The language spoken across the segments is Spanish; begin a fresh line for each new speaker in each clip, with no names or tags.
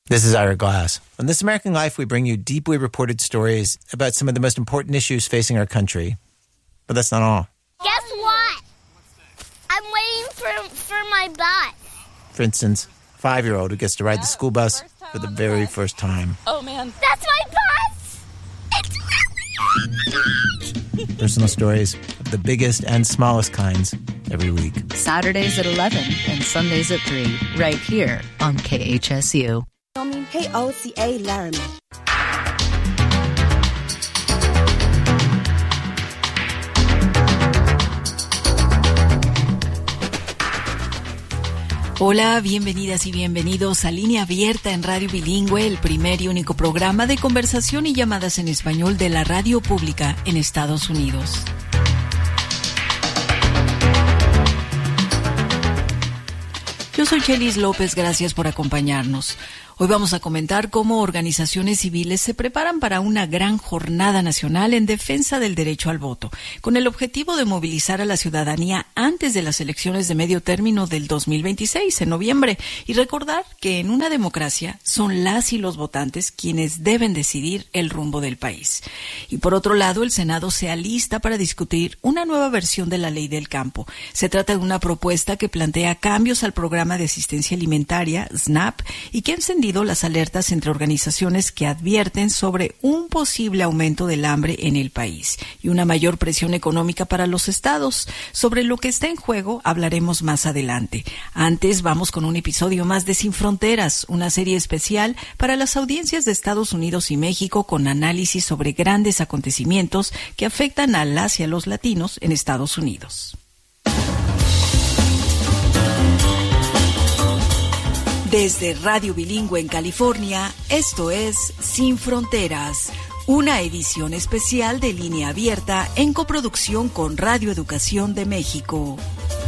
This is Ira Glass. On This American Life, we bring you deeply reported stories about some of the most important issues facing our country. But that's not all.
Guess what? I'm waiting for my bus.
For instance, a 5-year-old who gets to ride the school bus for the very first time.
Oh, man.
That's my bus! It's really
Personal stories of the biggest and smallest kinds every week.
Saturdays at 11 and Sundays at 3, right here on KHSU.
KOCA Laramie.
Hola, bienvenidas y bienvenidos a Línea Abierta en Radio Bilingüe, el primer y único programa de conversación y llamadas en español de la radio pública en Estados Unidos. Yo soy Chelis López, gracias por acompañarnos. Hoy vamos a comentar cómo organizaciones civiles se preparan para una gran jornada nacional en defensa del derecho al voto, con el objetivo de movilizar a la ciudadanía antes de las elecciones de medio término del 2026, en noviembre, y recordar que en una democracia son las y los votantes quienes deben decidir el rumbo del país. Y por otro lado, el Senado se alista para discutir una nueva versión de la Ley del Campo. Se trata de una propuesta que plantea cambios al programa de asistencia alimentaria, SNAP, y que ha encendido las alertas entre organizaciones que advierten sobre un posible aumento del hambre en el país y una mayor presión económica para los estados. Sobre lo que está en juego hablaremos más adelante. Antes vamos con un episodio más de Sin Fronteras, una serie especial para las audiencias de Estados Unidos y México con análisis sobre grandes acontecimientos que afectan a las y a los latinos en Estados Unidos. Desde Radio Bilingüe en California, esto es Sin Fronteras, una edición especial de Línea Abierta en coproducción con Radio Educación de México.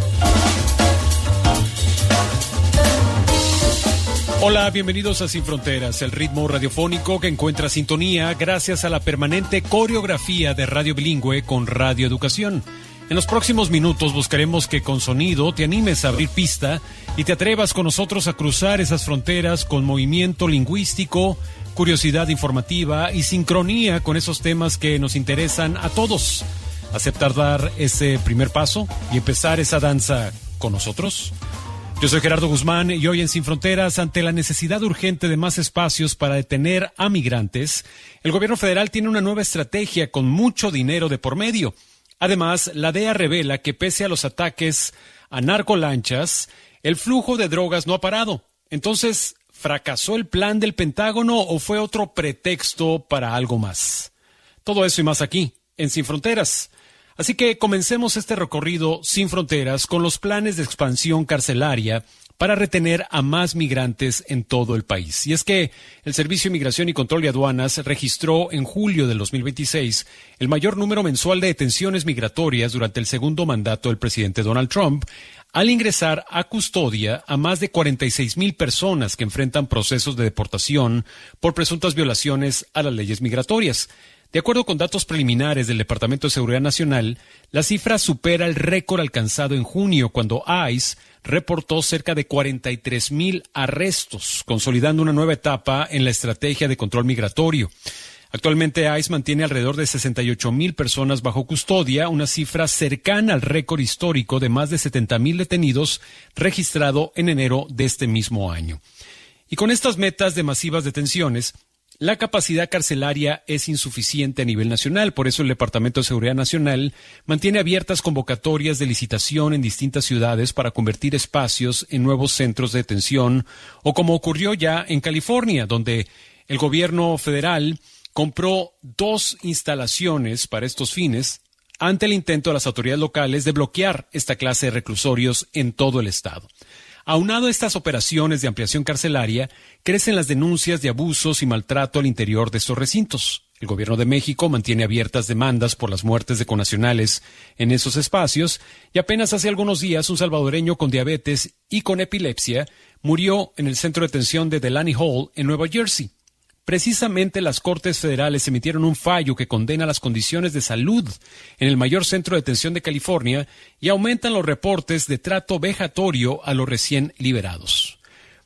Hola, bienvenidos a Sin Fronteras, el ritmo radiofónico que encuentra sintonía gracias a la permanente coreografía de Radio Bilingüe con Radio Educación. En los próximos minutos buscaremos que con sonido te animes a abrir pista y te atrevas con nosotros a cruzar esas fronteras con movimiento lingüístico, curiosidad informativa y sincronía con esos temas que nos interesan a todos. ¿Aceptar dar ese primer paso y empezar esa danza con nosotros? Yo soy Gerardo Guzmán y hoy en Sin Fronteras, ante la necesidad urgente de más espacios para detener a migrantes, el gobierno federal tiene una nueva estrategia con mucho dinero de por medio. Además, la DEA revela que pese a los ataques a narcolanchas, el flujo de drogas no ha parado. Entonces, ¿fracasó el plan del Pentágono o fue otro pretexto para algo más? Todo eso y más aquí, en Sin Fronteras. Así que comencemos este recorrido Sin Fronteras con los planes de expansión carcelaria para retener a más migrantes en todo el país. Y es que el Servicio de Migración y Control de Aduanas registró en julio del 2026 el mayor número mensual de detenciones migratorias durante el segundo mandato del presidente Donald Trump, al ingresar a custodia a más de 46,000 personas que enfrentan procesos de deportación por presuntas violaciones a las leyes migratorias. De acuerdo con datos preliminares del Departamento de Seguridad Nacional, la cifra supera el récord alcanzado en junio, cuando ICE reportó cerca de 43,000 arrestos, consolidando una nueva etapa en la estrategia de control migratorio. Actualmente ICE mantiene alrededor de 68,000 personas bajo custodia, una cifra cercana al récord histórico de más de 70,000 detenidos registrado en enero de este mismo año. Y con estas metas de masivas detenciones, la capacidad carcelaria es insuficiente a nivel nacional. Por eso el Departamento de Seguridad Nacional mantiene abiertas convocatorias de licitación en distintas ciudades para convertir espacios en nuevos centros de detención, o como ocurrió ya en California, donde el gobierno federal compró 2 instalaciones para estos fines ante el intento de las autoridades locales de bloquear esta clase de reclusorios en todo el estado. Aunado a estas operaciones de ampliación carcelaria, crecen las denuncias de abusos y maltrato al interior de estos recintos. El gobierno de México mantiene abiertas demandas por las muertes de connacionales en esos espacios, y apenas hace algunos días un salvadoreño con diabetes y con epilepsia murió en el centro de detención de Delaney Hall en Nueva Jersey. Precisamente las Cortes Federales emitieron un fallo que condena las condiciones de salud en el mayor centro de detención de California y aumentan los reportes de trato vejatorio a los recién liberados.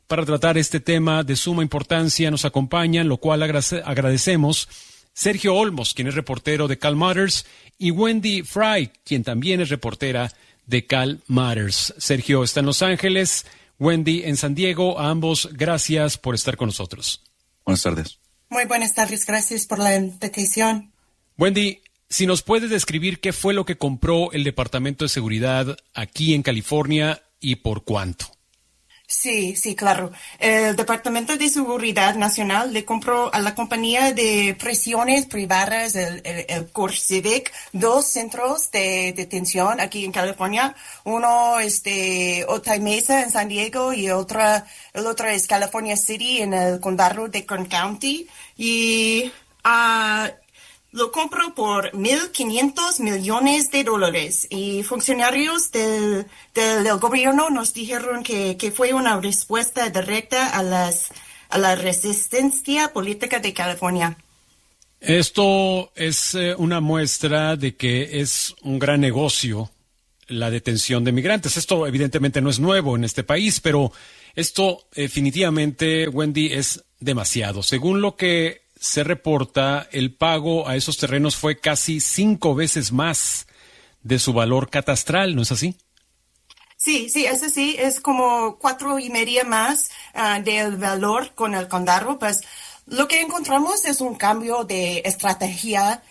para tratar este tema de suma importancia. Nos acompañan, lo cual agradecemos, Sergio Olmos, quien es reportero de Cal Matters, y Wendy Fry, quien también es reportera de Cal Matters. Sergio está en Los Ángeles, Wendy en San Diego. A ambos, gracias por estar con nosotros.
Buenas tardes.
Muy buenas tardes, gracias por la invitación.
Wendy, si nos puedes describir qué fue lo que compró el Departamento de Seguridad aquí en California y por cuánto.
Sí, claro. El Departamento de Seguridad Nacional le compró a la compañía de prisiones privadas, el CoreCivic, 2 centros de detención aquí en California. Uno es de Otay Mesa en San Diego y el otro es California City en el condado de Kern County. Y lo compró por $1,500 millones y funcionarios del gobierno nos dijeron que fue una respuesta directa a la resistencia política de California.
Esto es una muestra de que es un gran negocio la detención de migrantes. Esto evidentemente no es nuevo en este país, pero esto definitivamente, Wendy, es demasiado. Según lo que se reporta, el pago a esos terrenos fue casi 5 veces más de su valor catastral, ¿no es así?
Sí, es así. Es como 4.5 más del valor con el condado. Pues lo que encontramos es un cambio de estrategia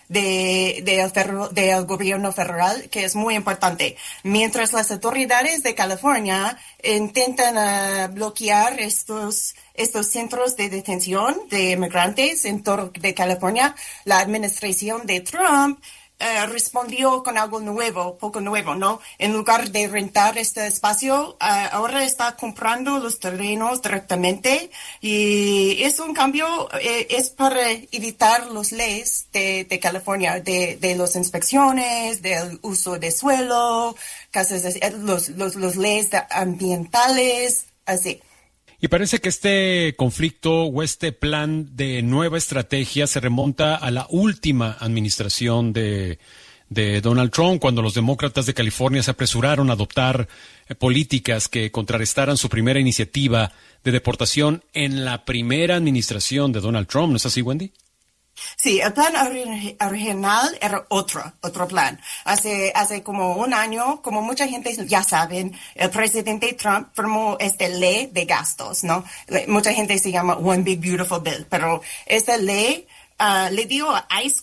del gobierno federal que es muy importante. Mientras las autoridades de California intentan bloquear estos centros de detención de inmigrantes en todo de California, la administración de Trump respondió con algo poco nuevo, ¿no? En lugar de rentar este espacio, ahora está comprando los terrenos directamente y es un cambio, es para evitar las leyes de California, de las inspecciones, del uso de suelo, los leyes ambientales, así.
Y parece que este conflicto o este plan de nueva estrategia se remonta a la última administración de Donald Trump, cuando los demócratas de California se apresuraron a adoptar políticas que contrarrestaran su primera iniciativa de deportación en la primera administración de Donald Trump. ¿No es así, Wendy?
Sí, el plan original era otro plan. Hace como un año, como mucha gente ya saben, el presidente Trump firmó esta ley de gastos, ¿no? Mucha gente se llama One Big Beautiful Bill, pero esta ley le dio a ICE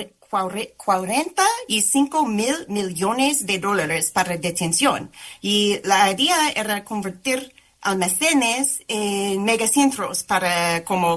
$45 millones para detención. Y la idea era convertir almacenes en megacentros para como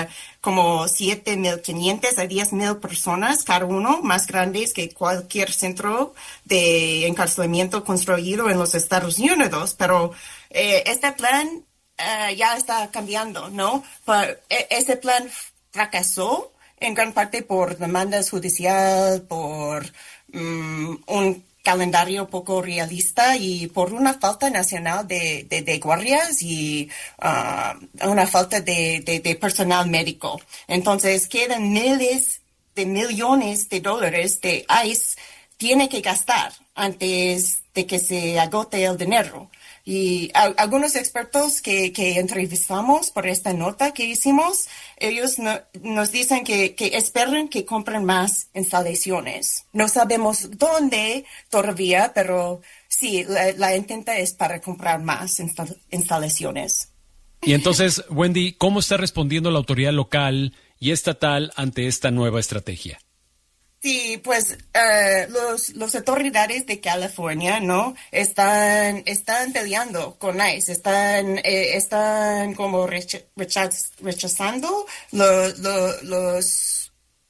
7,500 a 10,000 personas cada uno, más grandes que cualquier centro de encarcelamiento construido en los Estados Unidos. Pero este plan ya está cambiando, ¿no? Este plan fracasó en gran parte por demandas judiciales, por un calendario poco realista y por una falta nacional de guardias y una falta de personal médico. Entonces quedan miles de millones de dólares de ICE tiene que gastar antes de que se agote el dinero. Y algunos expertos que entrevistamos por esta nota que hicimos, ellos nos dicen que esperan que compren más instalaciones. No sabemos dónde todavía, pero sí, la intenta es para comprar más instalaciones.
Y entonces, Wendy, ¿cómo está respondiendo la autoridad local y estatal ante esta nueva estrategia?
Sí, pues los autoridades de California, ¿no? Están peleando con ICE, están como rechazando los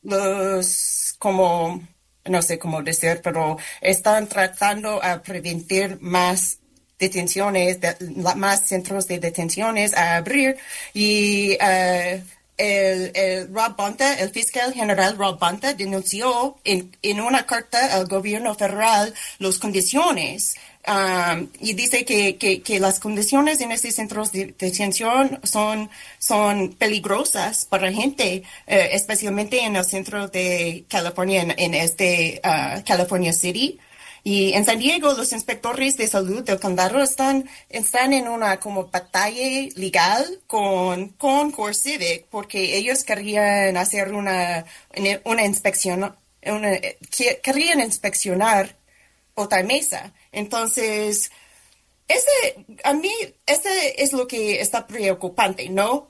como no sé cómo decir, pero están tratando a prevenir más detenciones, más centros de detenciones a abrir y el Rob Bonta, el fiscal general Rob Bonta, denunció en una carta al gobierno federal las condiciones y dice que las condiciones en estos centros de detención son peligrosas para gente, especialmente en el centro de California, en California City. Y en San Diego, los inspectores de salud del condado están en una como batalla legal con Core Civic porque ellos querían hacer una inspección, querían inspeccionar Otay Mesa. Entonces, a mí, ese es lo que está preocupante, ¿no?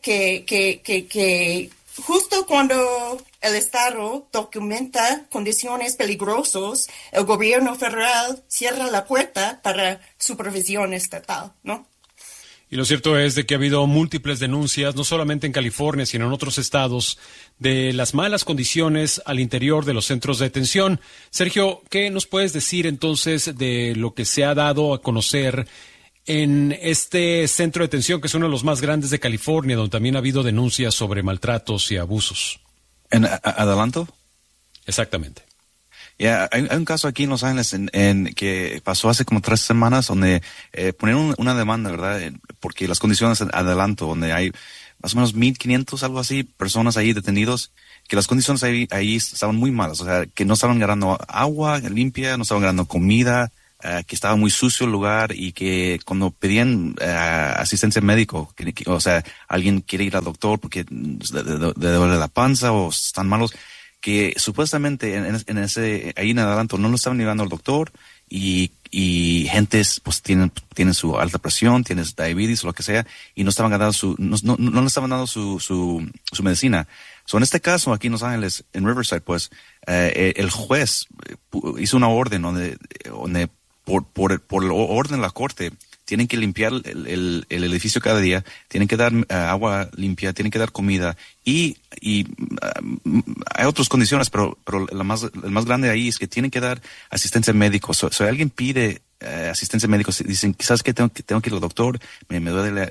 Que justo cuando el Estado documenta condiciones peligrosas, el gobierno federal cierra la puerta para supervisión estatal, ¿no?
Y lo cierto es de que ha habido múltiples denuncias, no solamente en California, sino en otros estados, de las malas condiciones al interior de los centros de detención. Sergio, ¿qué nos puedes decir entonces de lo que se ha dado a conocer en este centro de detención, que es uno de los más grandes de California, donde también ha habido denuncias sobre maltratos y abusos?
¿En Adelanto?
Exactamente.
Hay un caso aquí en Los Ángeles que pasó hace como 3 semanas donde ponieron una demanda, ¿verdad? Porque las condiciones en Adelanto, donde hay más o menos 1,500, algo así, personas ahí detenidos, que las condiciones ahí estaban muy malas, o sea, que no estaban ganando agua limpia, no estaban ganando comida, que estaba muy sucio el lugar y que cuando pedían asistencia médico, o sea, alguien quiere ir al doctor porque le duele la panza o están malos, que supuestamente ahí en Adelanto no lo estaban llevando al doctor y gentes pues tienen su alta presión, tienen diabetes o lo que sea y no estaban dando no le estaban dando su medicina. En este caso aquí en Los Ángeles, en Riverside, pues el juez hizo una orden donde por el orden de la corte tienen que limpiar el edificio cada día, tienen que dar agua limpia, tienen que dar comida y hay otras condiciones, pero el más grande ahí es que tienen que dar asistencia médica. Si alguien pide asistencia médica, dicen, ¿sabes qué? Tengo que ir al doctor, me duele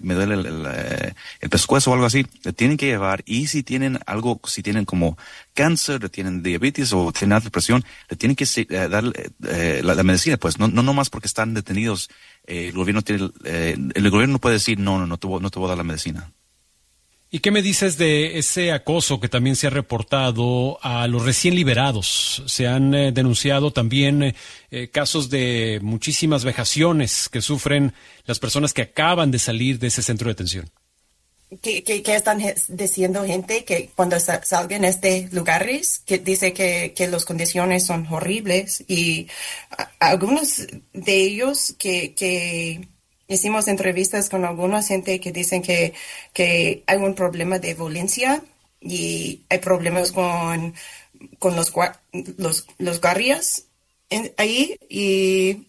el pescuezo o algo así, le tienen que llevar, y si tienen como cáncer, tienen diabetes o tienen alta presión, le tienen que dar la medicina, pues no más porque están detenidos. El gobierno no puede decir no te voy a dar la medicina.
¿Y qué me dices de ese acoso que también se ha reportado a los recién liberados? Se han denunciado también casos de muchísimas vejaciones que sufren las personas que acaban de salir de ese centro de detención.
¿Qué están diciendo gente que cuando salgan de estos lugares, que dice que las condiciones son horribles? Y algunos de ellos que hicimos entrevistas con alguna gente que dicen que hay un problema de violencia y hay problemas con los guardias ahí, y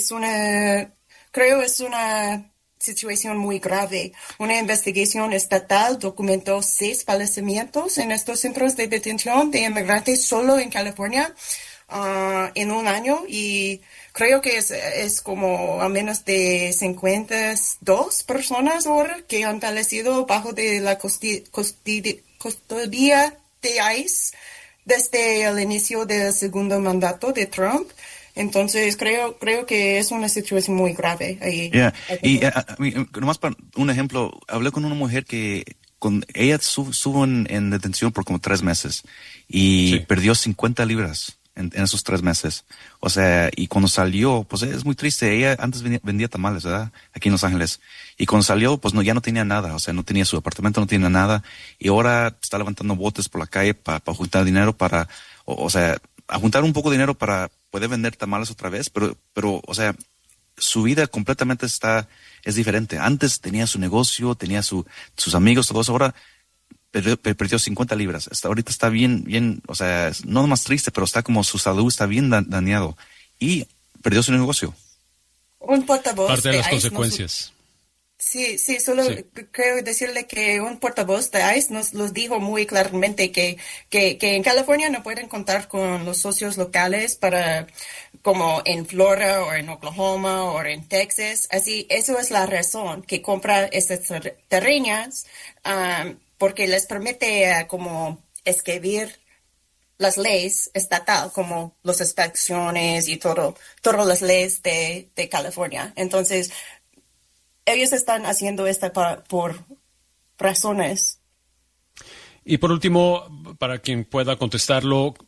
creo es una situación muy grave. Una investigación estatal documentó 6 fallecimientos en estos centros de detención de inmigrantes solo en California en un año, y creo que es como a menos de 52 personas ahora que han fallecido bajo de la custodia de ICE desde el inicio del segundo mandato de Trump. Entonces creo que es una situación muy grave ahí.
Y nomás para un ejemplo, hablé con una mujer que ella estuvo en detención por como 3 meses y perdió 50 libras. En esos 3 meses. O sea, y cuando salió, pues es muy triste. Ella antes vendía tamales, ¿verdad? Aquí en Los Ángeles. Y cuando salió, pues ya no tenía nada. O sea, no tenía su apartamento, no tenía nada. Y ahora está levantando botes por la calle para juntar dinero o sea, a juntar un poco de dinero para poder vender tamales otra vez. Pero, o sea, su vida completamente es diferente. Antes tenía su negocio, tenía sus amigos, todo eso. Ahora perdió 50 libras. Ahorita está bien, o sea, no más triste, pero está como su salud está bien dañado. Y perdió su negocio.
Un portavoz
parte de las consecuencias.
Sí, solo creo decirle que un portavoz de ICE nos dijo muy claramente que en California no pueden contar con los socios locales para, como en Florida o en Oklahoma o en Texas. Así, eso es la razón que compra esas terrenas, porque les permite como escribir las leyes estatal, como las inspecciones y todas las leyes de California. Entonces, ellos están haciendo esto por razones.
Y por último, para quien pueda contestarlo,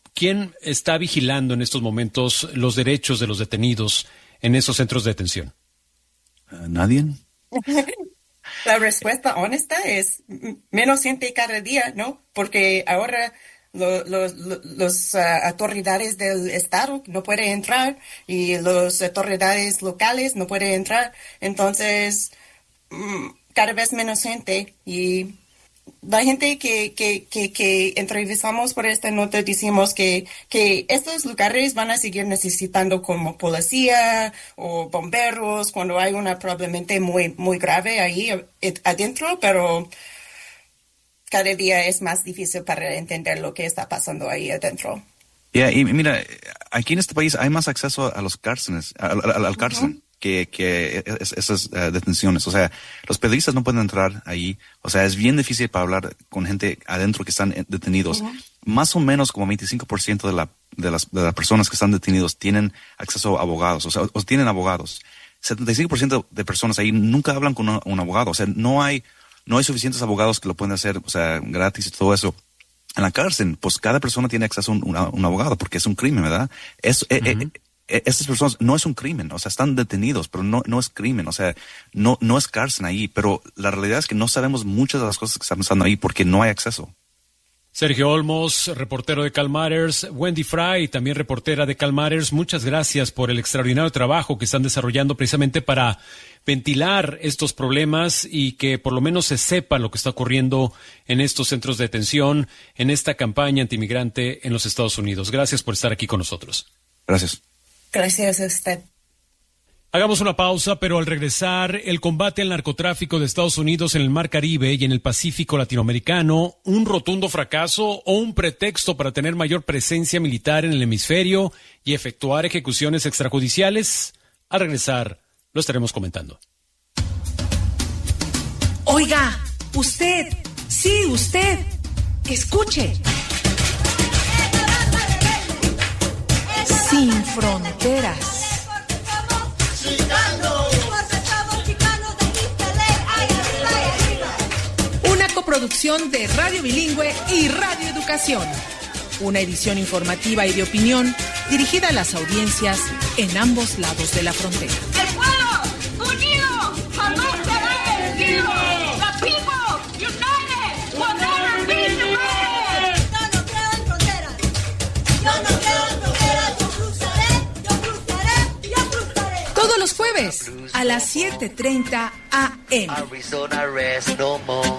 ¿quién está vigilando en estos momentos los derechos de los detenidos en esos centros de detención?
¿Nadie?
La respuesta honesta es menos gente cada día, ¿no? Porque ahora los autoridades del estado no pueden entrar y las autoridades locales no pueden entrar. Entonces, cada vez menos gente. Y la gente que entrevistamos por esta nota decimos que estos lugares van a seguir necesitando como policía o bomberos cuando hay una probablemente muy, muy grave ahí adentro, pero cada día es más difícil para entender lo que está pasando ahí adentro.
Y mira, aquí en este país hay más acceso a los cárceles, al cárcel. Que esas detenciones. O sea, los periodistas no pueden entrar ahí. O sea, es bien difícil para hablar con gente adentro que están detenidos. Más o menos como 25% de las personas que están detenidos tienen acceso a abogados, o sea, o tienen abogados. 75% de personas ahí nunca hablan con un abogado. O sea, no hay suficientes abogados que lo pueden hacer, o sea, gratis y todo eso. En la cárcel, pues cada persona tiene acceso a un abogado porque es un crimen, ¿verdad? Estas personas no es un crimen, o sea, están detenidos, pero no es crimen, o sea, no es cárcel ahí, pero la realidad es que no sabemos muchas de las cosas que están pasando ahí porque no hay acceso.
Sergio Olmos, reportero de Calmatters, Wendy Fry, también reportera de Calmatters, muchas gracias por el extraordinario trabajo que están desarrollando precisamente para ventilar estos problemas y que por lo menos se sepa lo que está ocurriendo en estos centros de detención, en esta campaña antimigrante en los Estados Unidos. Gracias por estar aquí con nosotros.
Gracias.
Gracias a usted.
Hagamos una pausa, pero al regresar, el combate al narcotráfico de Estados Unidos en el Mar Caribe y en el Pacífico latinoamericano, un rotundo fracaso o un pretexto para tener mayor presencia militar en el hemisferio y efectuar ejecuciones extrajudiciales. Al regresar, lo estaremos comentando.
Oiga, usted, sí, usted, escuche. Sin fronteras. Una coproducción de Radio Bilingüe y Radio Educación. Una edición informativa y de opinión dirigida a las audiencias en ambos lados de la frontera.
¡El pueblo unido jamás será vencido! ¡The people united will never be divided! Yo no creo en fronteras. Yo no creo en fronteras. Yo cruzaré.
Todos los jueves a las 7:30 a.m.
Arizona rest no more.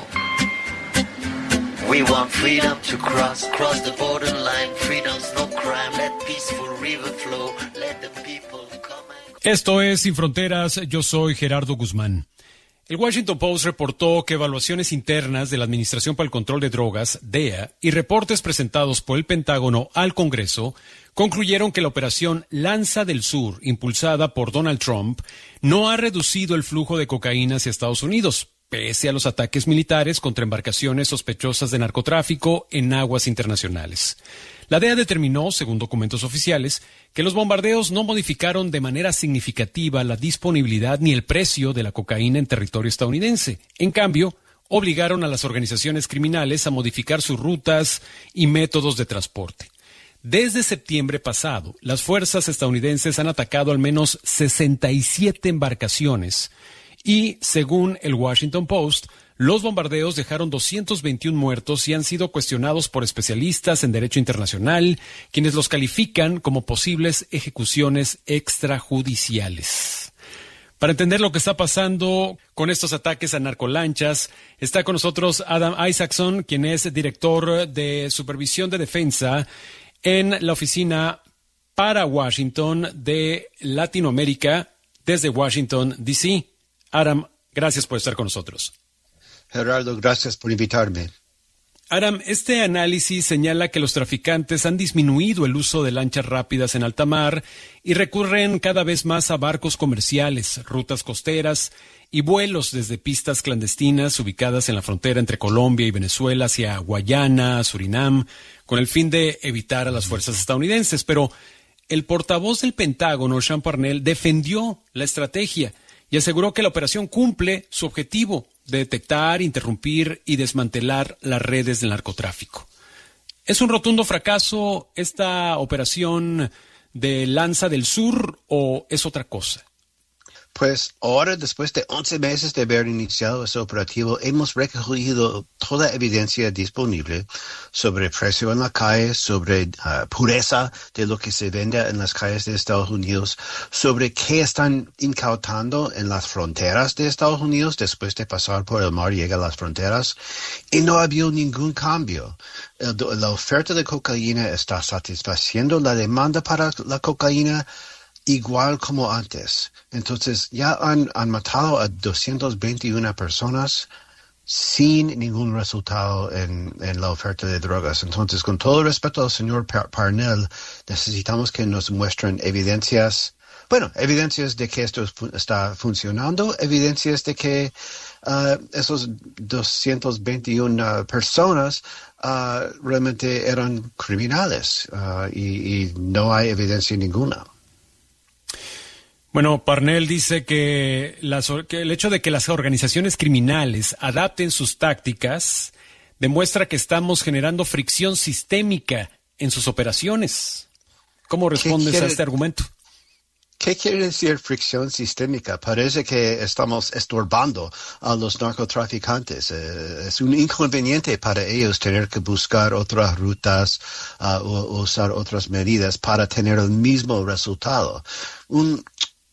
We want freedom to cross the borderline. Freedom's no crime. Let peaceful river flow. Let the people come and...
Esto es Sin Fronteras, yo soy Gerardo Guzmán. El Washington Post reportó que evaluaciones internas de la Administración para el Control de Drogas, DEA, y reportes presentados por el Pentágono al Congreso concluyeron que la operación Lanza del Sur, impulsada por Donald Trump, no ha reducido el flujo de cocaína hacia Estados Unidos, pese a los ataques militares contra embarcaciones sospechosas de narcotráfico en aguas internacionales. La DEA determinó, según documentos oficiales, que los bombardeos no modificaron de manera significativa la disponibilidad ni el precio de la cocaína en territorio estadounidense. En cambio, obligaron a las organizaciones criminales a modificar sus rutas y métodos de transporte. Desde septiembre pasado, las fuerzas estadounidenses han atacado al menos 67 embarcaciones y, según el Washington Post, los bombardeos dejaron 221 muertos y han sido cuestionados por especialistas en derecho internacional, quienes los califican como posibles ejecuciones extrajudiciales. Para entender lo que está pasando con estos ataques a narcolanchas, está con nosotros Adam Isaacson, quien es director de Supervisión de Defensa en la Oficina para Washington de Latinoamérica desde Washington, D.C. Adam, gracias por estar con nosotros.
Gerardo, gracias por invitarme.
Adam, este análisis señala que los traficantes han disminuido el uso de lanchas rápidas en alta mar y recurren cada vez más a barcos comerciales, rutas costeras y vuelos desde pistas clandestinas ubicadas en la frontera entre Colombia y Venezuela hacia Guayana, Surinam, con el fin de evitar a las fuerzas estadounidenses. Pero el portavoz del Pentágono, Sean Parnell, defendió la estrategia y aseguró que la operación cumple su objetivo de detectar, interrumpir y desmantelar las redes del narcotráfico. ¿Es un rotundo fracaso esta operación de Lanza del Sur o es otra cosa?
Pues ahora, después de 11 meses de haber iniciado ese operativo, hemos recogido toda evidencia disponible sobre precio en la calle, sobre pureza de lo que se vende en las calles de Estados Unidos, sobre qué están incautando en las fronteras de Estados Unidos después de pasar por el mar, llega a las fronteras, y no ha habido ningún cambio. La oferta de cocaína está satisfaciendo la demanda para la cocaína igual como antes. Entonces ya han matado a 221 personas sin ningún resultado en la oferta de drogas. Entonces, con todo el respeto al señor Parnell, necesitamos que nos muestren evidencias de que esto está funcionando, evidencias de que esos 221 personas realmente eran criminales y no hay evidencia ninguna.
Bueno, Parnell dice que el hecho de que las organizaciones criminales adapten sus tácticas demuestra que estamos generando fricción sistémica en sus operaciones. ¿Cómo respondes a este argumento?
¿Qué quiere decir fricción sistémica? Parece que estamos estorbando a los narcotraficantes. Es un inconveniente para ellos tener que buscar otras rutas o usar otras medidas para tener el mismo resultado. Un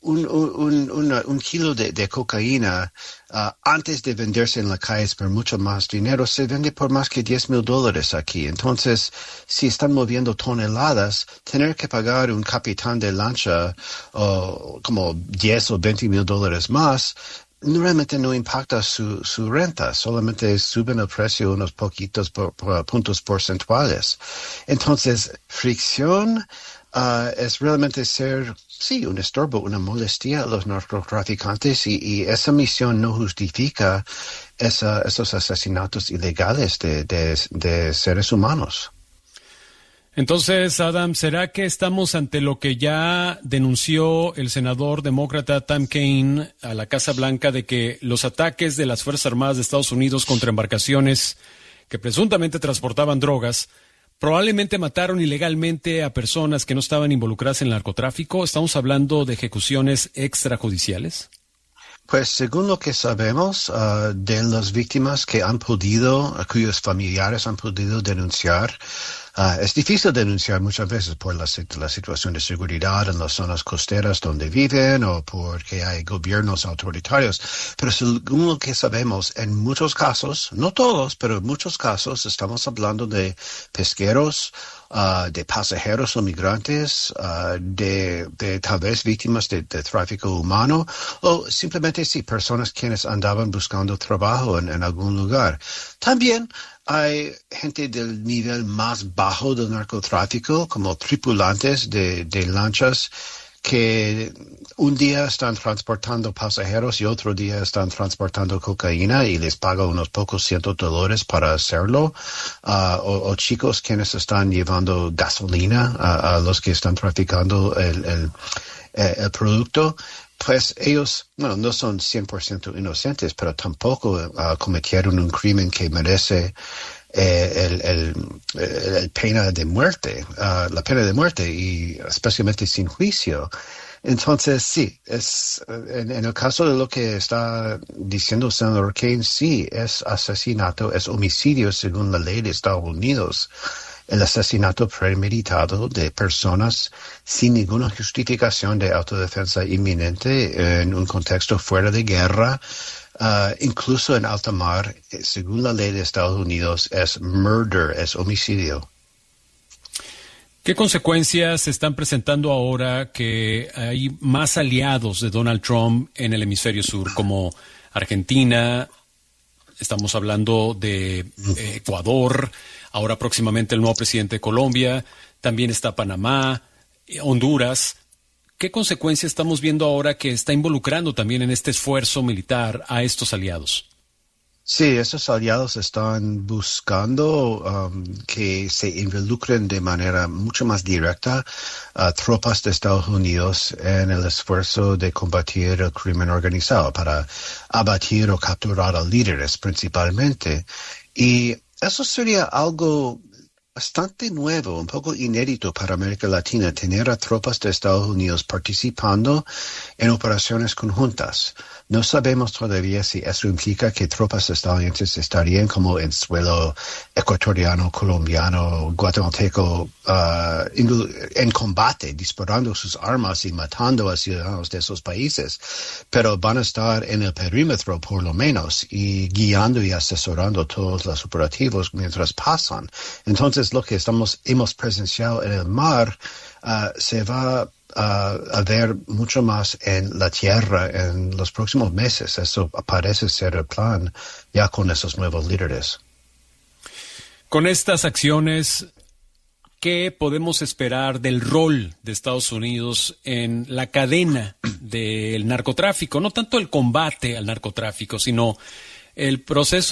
kilo de cocaína antes de venderse en la calle por mucho más dinero se vende por más que $10,000 aquí. Entonces, si están moviendo toneladas, tener que pagar un capitán de lancha como $10 o $20,000 más realmente no impacta su renta, solamente suben el precio unos poquitos puntos porcentuales. Entonces, fricción es realmente ser, sí, un estorbo, una molestia a los narcotraficantes y esa misión no justifica esos asesinatos ilegales de seres humanos.
Entonces, Adam, ¿será que estamos ante lo que ya denunció el senador demócrata Tim Kaine a la Casa Blanca de que los ataques de las Fuerzas Armadas de Estados Unidos contra embarcaciones que presuntamente transportaban drogas probablemente mataron ilegalmente a personas que no estaban involucradas en el narcotráfico? ¿Estamos hablando de ejecuciones extrajudiciales?
Pues según lo que sabemos de las víctimas cuyos familiares han podido denunciar, es difícil denunciar muchas veces por la situación de seguridad en las zonas costeras donde viven o porque hay gobiernos autoritarios. Pero según lo que sabemos, en muchos casos, no todos, pero en muchos casos estamos hablando de pesqueros, de pasajeros o migrantes, de tal vez víctimas de tráfico humano o simplemente sí, personas quienes andaban buscando trabajo en algún lugar. También hay gente del nivel más bajo del narcotráfico, como tripulantes de lanchas que un día están transportando pasajeros y otro día están transportando cocaína y les pagan unos pocos $100 para hacerlo, o chicos quienes están llevando gasolina a los que están traficando el producto. Pues ellos, no son 100% inocentes, pero tampoco cometieron un crimen que merece la pena de muerte y especialmente sin juicio. Entonces, sí, en el caso de lo que está diciendo el senador Kaine, sí, es asesinato, es homicidio según la ley de Estados Unidos. El asesinato premeditado de personas sin ninguna justificación de autodefensa inminente en un contexto fuera de guerra, incluso en alta mar, según la ley de Estados Unidos, es murder, es homicidio.
¿Qué consecuencias se están presentando ahora que hay más aliados de Donald Trump en el hemisferio sur, como Argentina? Estamos hablando de Ecuador, ahora próximamente el nuevo presidente de Colombia, también está Panamá, Honduras. ¿Qué consecuencias estamos viendo ahora que está involucrando también en este esfuerzo militar a estos aliados?
Sí, esos aliados están buscando que se involucren de manera mucho más directa a tropas de Estados Unidos en el esfuerzo de combatir el crimen organizado, para abatir o capturar a líderes principalmente. Y eso sería algo bastante nuevo, un poco inédito para América Latina, tener a tropas de Estados Unidos participando en operaciones conjuntas. No sabemos todavía si eso implica que tropas estadounidenses estarían como en suelo ecuatoriano, colombiano, guatemalteco, en combate, disparando sus armas y matando a ciudadanos de esos países, pero van a estar en el perímetro por lo menos y guiando y asesorando todos los operativos mientras pasan. Entonces lo que hemos presenciado en el mar se va a ver mucho más en la tierra en los próximos meses. Eso parece ser el plan ya con esos nuevos líderes.
Con estas acciones, ¿qué podemos esperar del rol de Estados Unidos en la cadena del narcotráfico? No tanto el combate al narcotráfico, sino el proceso